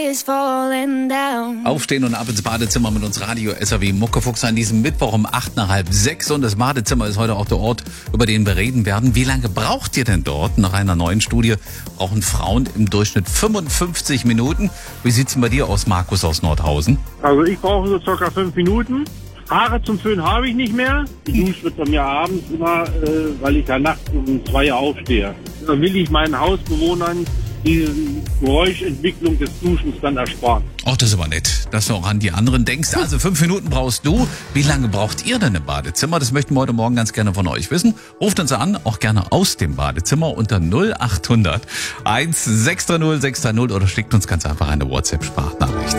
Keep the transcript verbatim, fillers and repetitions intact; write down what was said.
Aufstehen und ab ins Badezimmer mit uns Radio S R W Muckefuchs an diesem Mittwoch um acht nach halb sechs. Und das Badezimmer ist heute auch der Ort, über den wir reden werden. Wie lange braucht ihr denn dort? Nach einer neuen Studie brauchen Frauen im Durchschnitt fünfundfünfzig Minuten. Wie sieht's denn bei dir aus, Markus aus Nordhausen? Also ich brauche so circa fünf Minuten. Haare zum Föhn habe ich nicht mehr. Die Dusche wird bei mir abends immer, äh, weil ich ja nachts um zwei Uhr aufstehe. Dann will ich meinen Hausbewohnern diese Geräuschentwicklung des Duschens dann ersparen. Ach, das ist aber nett, dass du auch an die anderen denkst. Also fünf Minuten brauchst du. Wie lange braucht ihr denn im Badezimmer? Das möchten wir heute Morgen ganz gerne von euch wissen. Ruft uns an, auch gerne aus dem Badezimmer unter null acht hundert eins sechs drei null sechs drei null oder schickt uns ganz einfach eine WhatsApp-Sprachnachricht.